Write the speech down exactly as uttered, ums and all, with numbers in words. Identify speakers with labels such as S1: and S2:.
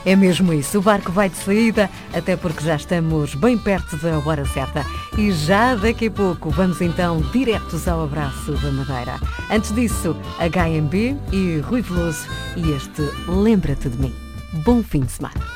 S1: É mesmo isso, o barco vai de saída, até porque já estamos bem perto da hora certa. E já daqui a pouco vamos então diretos ao abraço da Madeira. Antes disso, H M B e Rui Veloso e este Lembra-te de mim. Bom fim de semana.